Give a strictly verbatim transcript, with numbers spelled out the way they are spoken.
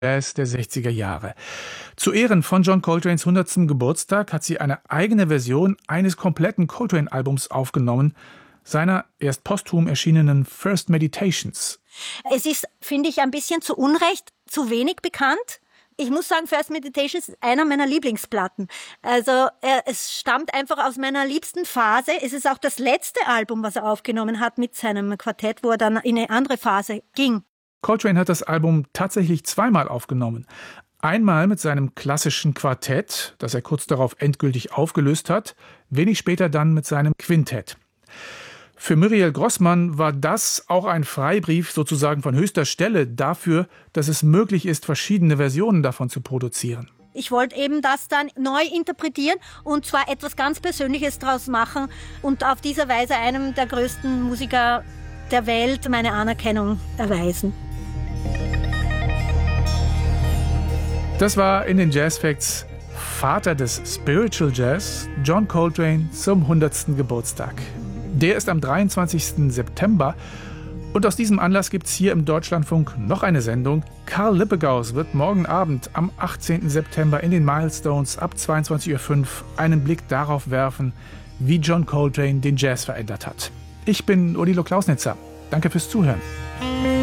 Jazz der sechziger Jahre. Zu Ehren von John Coltranes hundertsten Geburtstag hat sie eine eigene Version eines kompletten Coltrane-Albums aufgenommen, seiner erst posthum erschienenen First Meditations. Es ist, finde ich, ein bisschen zu Unrecht zu wenig bekannt. Ich muss sagen, First Meditations ist einer meiner Lieblingsplatten. Also äh, es stammt einfach aus meiner liebsten Phase. Es ist auch das letzte Album, was er aufgenommen hat mit seinem Quartett, wo er dann in eine andere Phase ging. Coltrane hat das Album tatsächlich zweimal aufgenommen. Einmal mit seinem klassischen Quartett, das er kurz darauf endgültig aufgelöst hat, wenig später dann mit seinem Quintett. Für Muriel Grossmann war das auch ein Freibrief sozusagen von höchster Stelle dafür, dass es möglich ist, verschiedene Versionen davon zu produzieren. Ich wollte eben das dann neu interpretieren und zwar etwas ganz Persönliches draus machen und auf diese Weise einem der größten Musiker der Welt meine Anerkennung erweisen. Das war in den Jazz Facts Vater des Spiritual Jazz, John Coltrane, zum hundertsten Geburtstag. Der ist am dreiundzwanzigsten September und aus diesem Anlass gibt es hier im Deutschlandfunk noch eine Sendung. Karl Lippegaus wird morgen Abend am achtzehnten September in den Milestones ab zweiundzwanzig Uhr fünf einen Blick darauf werfen, wie John Coltrane den Jazz verändert hat. Ich bin Odilo Klausnitzer. Danke fürs Zuhören.